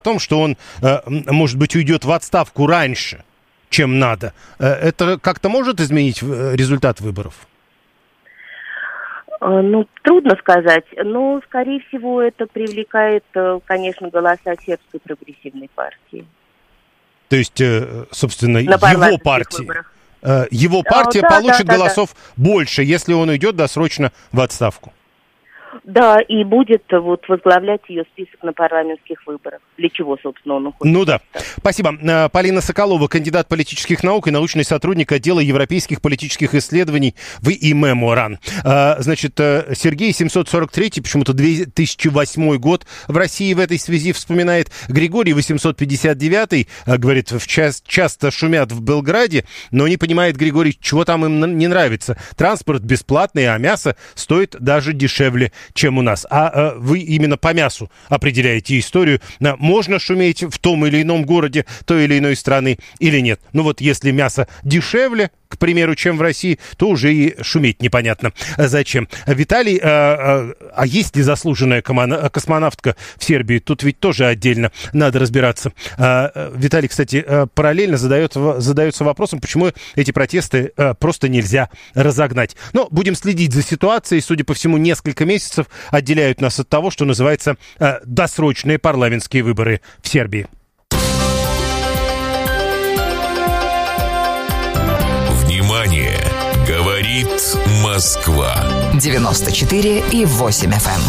том, что он, может быть, уйдет в отставку раньше, чем надо. Это как-то может изменить результат выборов? Трудно сказать, но, скорее всего, это привлекает, конечно, голоса сербской прогрессивной партии. То есть, собственно, его партии. Его партия получит голосов больше, если он уйдет досрочно в отставку. Да, и будет возглавлять ее список на парламентских выборах. Для чего, собственно, он уходит? Ну да. Спасибо. Полина Соколова, кандидат политических наук и научный сотрудник отдела европейских политических исследований в ИМЭМО РАН. Значит, Сергей 743, почему-то 2008 год в России в этой связи вспоминает. Григорий 859, говорит, часто шумят в Белграде, но не понимает Григорий, чего там им не нравится. Транспорт бесплатный, а мясо стоит даже дешевле, чем у нас. А вы именно по мясу определяете историю. Можно шуметь в том или ином городе той или иной страны или нет. Ну вот если мясо дешевле, к примеру, чем в России, то уже и шуметь непонятно зачем. Виталий, а есть ли заслуженная космонавтка в Сербии? Тут ведь тоже отдельно надо разбираться. Виталий, кстати, параллельно задается вопросом, почему эти протесты просто нельзя разогнать. Но будем следить за ситуацией. Судя по всему, несколько месяцев отделяют нас от того, что называется досрочные парламентские выборы в Сербии. Внимание! Говорит Москва. 94,8 FM.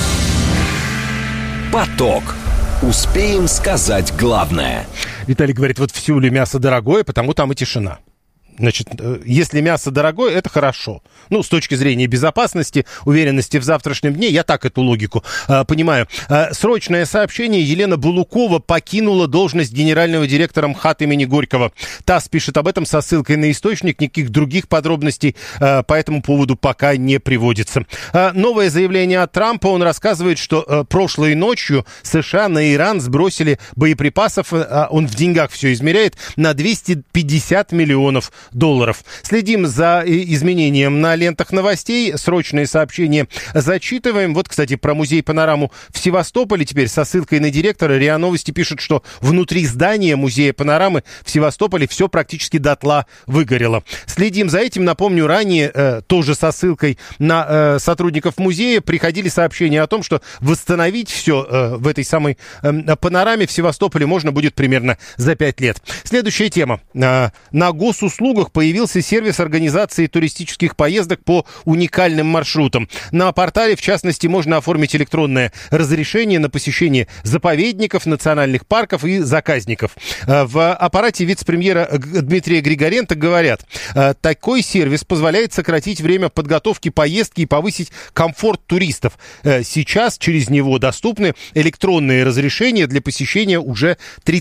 Поток. Успеем сказать главное. Виталий говорит, вот в Сеуле мясо дорогое, потому там и тишина. Значит, если мясо дорогое, это хорошо. Ну, с точки зрения безопасности, уверенности в завтрашнем дне, я так эту логику понимаю. Срочное сообщение. Елена Булукова покинула должность генерального директора МХАТ имени Горького. ТАСС пишет об этом со ссылкой на источник. Никаких других подробностей по этому поводу пока не приводится. Новое заявление от Трампа. Он рассказывает, что прошлой ночью США на Иран сбросили боеприпасов, он в деньгах все измеряет, на 250 миллионов долларов. Следим за изменением на лентах новостей. Срочные сообщения зачитываем. Вот, кстати, про музей-панораму в Севастополе теперь со ссылкой на директора. РИА Новости пишут, что внутри здания музея-панорамы в Севастополе все практически дотла выгорело. Следим за этим. Напомню, ранее тоже со ссылкой на сотрудников музея приходили сообщения о том, что восстановить все в этой самой панораме в Севастополе можно будет примерно за 5 лет. Следующая тема. На госуслугах появился сервис организации туристических поездок по уникальным маршрутам. На портале, в частности, можно оформить электронное разрешение на посещение заповедников, национальных парков и заказников. В аппарате вице-премьера Дмитрия Григоренко говорят, такой сервис позволяет сократить время подготовки поездки и повысить комфорт туристов. Сейчас через него доступны электронные разрешения для посещения уже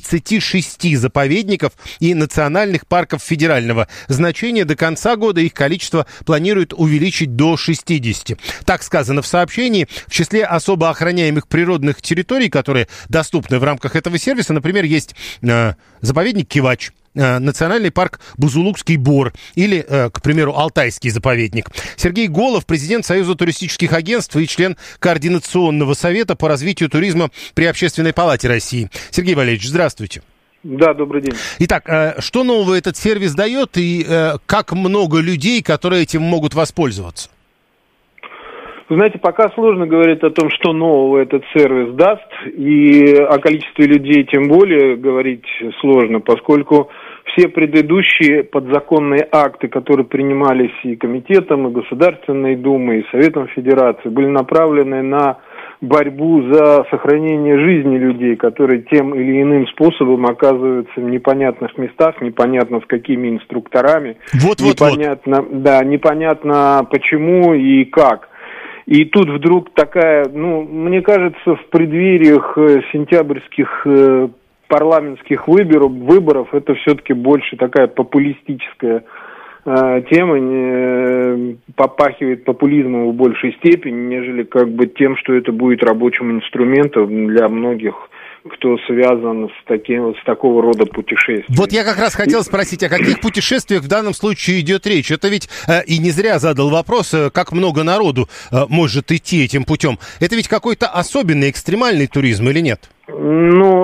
36 заповедников и национальных парков федерального значения. До конца года их количество планируют увеличить до 60. Так сказано в сообщении. В числе особо охраняемых природных территорий, которые доступны в рамках этого сервиса, например, есть заповедник Кивач, национальный парк Бузулукский Бор или, к примеру, Алтайский заповедник. Сергей Голов, президент Союза туристических агентств и член Координационного совета по развитию туризма при Общественной палате России. Сергей Валерьевич, здравствуйте. Да, добрый день. Итак, что нового этот сервис дает и как много людей, которые этим могут воспользоваться? Вы знаете, пока сложно говорить о том, что нового этот сервис даст, и о количестве людей тем более говорить сложно, поскольку все предыдущие подзаконные акты, которые принимались и Комитетом, и Государственной Думой, и Советом Федерации, были направлены на борьбу за сохранение жизни людей, которые тем или иным способом оказываются в непонятных местах, непонятно с какими инструкторами, непонятно почему и как. И тут вдруг такая, мне кажется, в преддвериях сентябрьских парламентских выборов это все-таки больше такая популистическая тема, попахивает популизмом в большей степени, нежели тем, что это будет рабочим инструментом для многих, кто связан с такого рода путешествиями. Вот я как раз хотел спросить, о каких путешествиях в данном случае идет речь? Это ведь, и не зря задал вопрос, как много народу может идти этим путем. Это ведь какой-то особенный экстремальный туризм или нет?